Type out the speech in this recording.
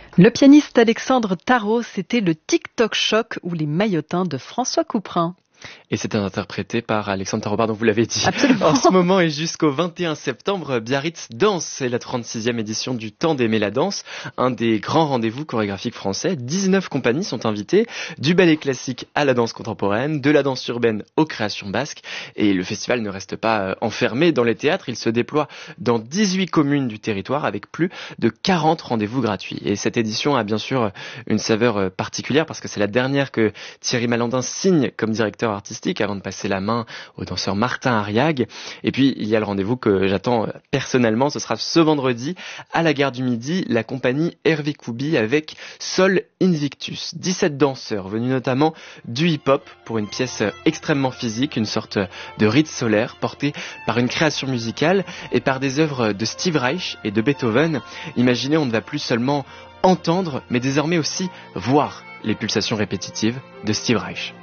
Le pianiste Alexandre Tarot, c'était le TikTok Choc ou les maillotins de François Couperin. Et c'était interprété par Alexandre Tarot, dont vous l'avez dit. Absolument. En ce moment et jusqu'au 21 septembre, Biarritz Danse, c'est la 36e édition du Temps d'aimer la danse, un des grands rendez-vous chorégraphiques français. 19 compagnies sont invitées, du ballet classique à la danse contemporaine, de la danse urbaine aux créations basques. Et le festival ne reste pas enfermé dans les théâtres, il se déploie dans 18 communes du territoire avec plus de 40 rendez-vous gratuits. Et cette édition a bien sûr une saveur particulière parce que c'est la dernière que Thierry Malandin signe comme directeur artistique avant de passer la main au danseur Martin Ariag. Et puis il y a le rendez-vous que j'attends personnellement, ce sera ce vendredi à la Gare du Midi, la compagnie Hervé Koubi avec Sol Invictus. 17 danseurs venus notamment du hip-hop pour une pièce extrêmement physique, une sorte de rite solaire portée par une création musicale et par des œuvres de Steve Reich et de Beethoven. Imaginez, on ne va plus seulement entendre mais désormais aussi voir les pulsations répétitives de Steve Reich.